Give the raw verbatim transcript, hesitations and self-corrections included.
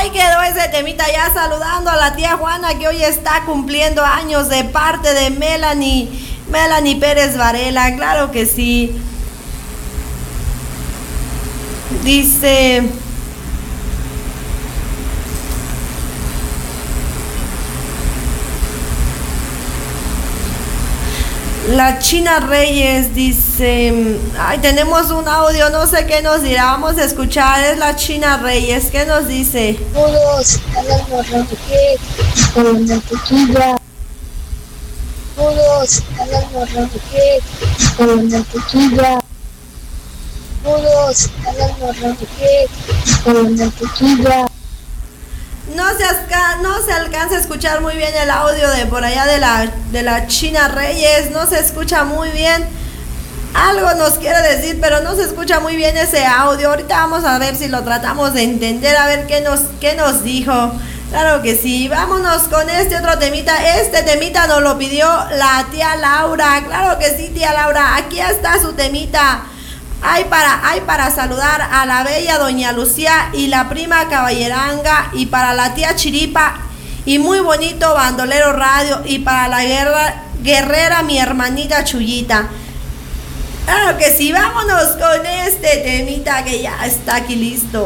Ahí quedó ese temita, ya saludando a la tía Juana que hoy está cumpliendo años de parte de Melanie, Melanie Pérez Varela, claro que sí. Dice... La China Reyes dice, ay, tenemos un audio, no sé qué nos dirá, vamos a escuchar, es la China Reyes, ¿qué nos dice? Saludos a las morronques con la mantequilla. Saludos a las morronques con la mantequilla. Saludos a las morronques con la mantequilla. No se, no se alcanza a escuchar muy bien el audio de por allá de la, de la China Reyes, no se escucha muy bien. Algo nos quiere decir, pero no se escucha muy bien ese audio. Ahorita vamos a ver si lo tratamos de entender, a ver qué nos, qué nos dijo. Claro que sí, vámonos con este otro temita. Este temita nos lo pidió la tía Laura. Claro que sí, tía Laura, aquí está su temita. Hay para, hay para saludar a la bella doña Lucía y la prima Caballeranga, y para la tía Chiripa y muy bonito Bandolero Radio, y para la guerra, guerrera mi hermanita Chuyita. Claro que sí, vámonos con este temita que ya está aquí listo.